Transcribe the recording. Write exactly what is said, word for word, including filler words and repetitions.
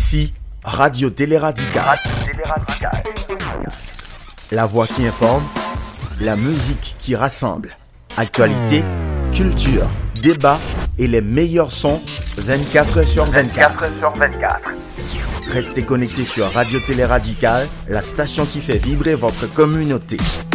Ici, Radio Télé Radical. Radio Télé Radical. La voix qui informe, la musique qui rassemble. Actualité, culture, débat et les meilleurs sons vingt-quatre heures sur vingt-quatre. vingt-quatre heures sur vingt-quatre. Restez connectés sur Radio Télé Radical, la station qui fait vibrer votre communauté.